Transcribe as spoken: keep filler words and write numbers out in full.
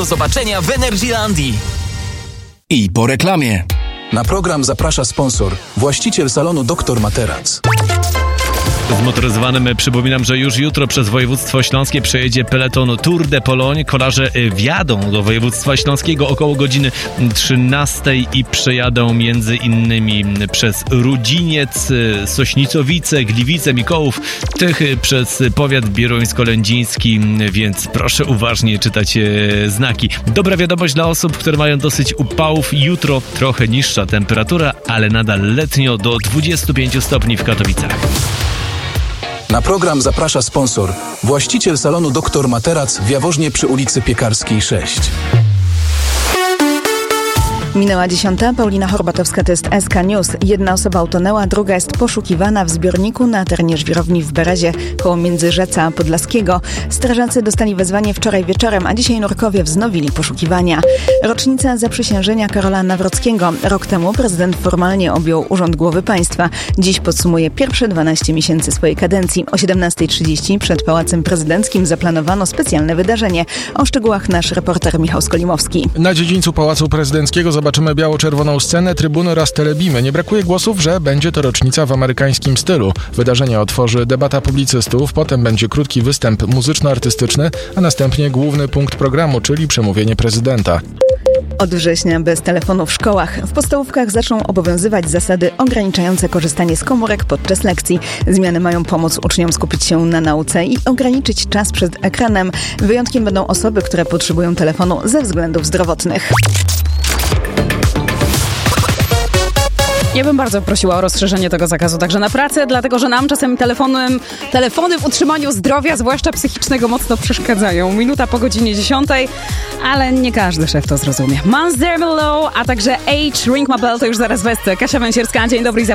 Do zobaczenia w Energylandii. I po reklamie. Na program zaprasza sponsor, właściciel salonu doktor Materac. Zmotoryzowanym przypominam, że już jutro przez województwo śląskie przejedzie peleton Tour de Pologne. Kolarze wjadą do województwa śląskiego około godziny trzynastej i przejadą między innymi przez Rudziniec, Sośnicowice, Gliwice, Mikołów, tych przez powiat bieruńsko-lędziński, więc proszę uważnie czytać znaki. Dobra wiadomość dla osób, które mają dosyć upałów. Jutro trochę niższa temperatura, ale nadal letnio do dwudziestu pięciu stopni w Katowicach. Na program zaprasza sponsor, właściciel salonu doktor Materac w Jaworznie przy ulicy Piekarskiej sześć. Minęła dziesiąta, Paulina Horbatowska, to jest S K News. Jedna osoba utonęła, druga jest poszukiwana w zbiorniku na terenie żwirowni w Berezie koło Międzyrzeca Podlaskiego. Strażacy dostali wezwanie wczoraj wieczorem, a dzisiaj nurkowie wznowili poszukiwania. Rocznica zaprzysiężenia Karola Nawrockiego. Rok temu prezydent formalnie objął urząd głowy państwa. Dziś podsumuje pierwsze dwanaście miesięcy swojej kadencji. O siedemnasta trzydzieści przed Pałacem Prezydenckim zaplanowano specjalne wydarzenie. O szczegółach nasz reporter Michał Skolimowski. Na dziedzińcu Pałacu Prezydenckiego zobaczymy biało-czerwoną scenę, trybuny oraz telebimy. Nie brakuje głosów, że będzie to rocznica w amerykańskim stylu. Wydarzenie otworzy debata publicystów, potem będzie krótki występ muzyczno-artystyczny, a następnie główny punkt programu, czyli przemówienie prezydenta. Od września bez telefonu w szkołach. W podstawówkach zaczną obowiązywać zasady ograniczające korzystanie z komórek podczas lekcji. Zmiany mają pomóc uczniom skupić się na nauce i ograniczyć czas przed ekranem. Wyjątkiem będą osoby, które potrzebują telefonu ze względów zdrowotnych. Ja bym bardzo prosiła o rozszerzenie tego zakazu także na pracę, dlatego że nam czasem telefonem, telefony w utrzymaniu zdrowia, zwłaszcza psychicznego, mocno przeszkadzają. Minuta po godzinie dziesiątej, ale nie każdy szef to zrozumie. Mans Dermelo, a także H, Ring My Bell to już zaraz wesce. Kasia Węsierska, dzień dobry.